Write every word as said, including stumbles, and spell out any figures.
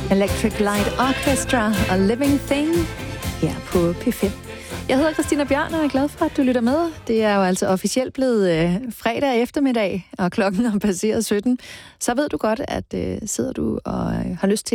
Electric Light Orchestra og Living Thing her på P fem. Jeg hedder Christina Bjørn, og er glad for, at du lytter med. Det er jo altså officielt blevet øh, fredag eftermiddag, og klokken er passeret sytten. Så ved du godt, at øh, sidder du og øh, har lyst til